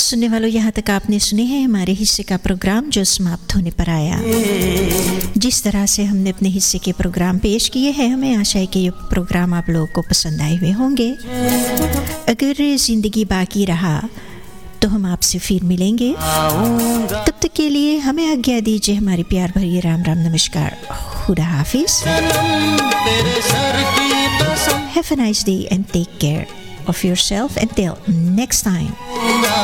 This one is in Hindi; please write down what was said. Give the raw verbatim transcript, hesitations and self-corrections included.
सुनने वालों, यहाँ तक आपने सुने हैं हमारे हिस्से का प्रोग्राम जो समाप्त होने पर आया। जिस तरह से हमने अपने हिस्से के प्रोग्राम पेश किए हैं, हमें आशा है कि ये प्रोग्राम आप लोगों को पसंद आए हुए होंगे। अगर ज़िंदगी बाकी रहा तो हम आपसे फिर मिलेंगे। तब तक के लिए हमें आज्ञा दीजिए। हमारी प्यार भरी राम राम नमस्कार, खुदा हाफिज। Have a nice day and take care of yourself until next time.